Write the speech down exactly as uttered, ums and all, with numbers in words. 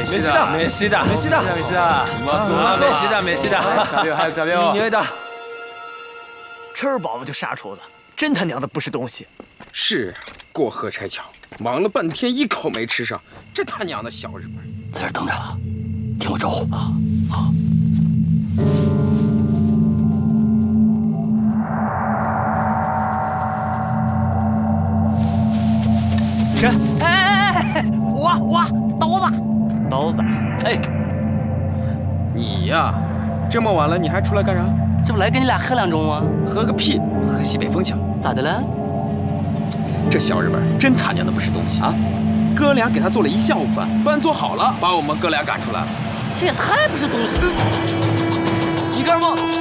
没事的， 没事的， 没事的， 没事的，没事的，没事的。加油，还有加油！ 你的， 吃饱了就杀厨子，真他娘的不是东西。 是过河拆桥，忙了半天一口没吃上，这他娘的小日本！ 在这等着了，听我招呼啊！好。 是，哎哎哎，我我刀子， 刀子， 哎， 你呀，这么晚了你还出来干啥？ 这不来跟你俩喝两盅吗？ 喝个屁，喝西北风强。 咋的了？ 这小日本真他娘的不是东西啊！哥俩给他做了一下午饭，饭做好了，把我们哥俩赶出来了。 这也太不是东西了！你干什么？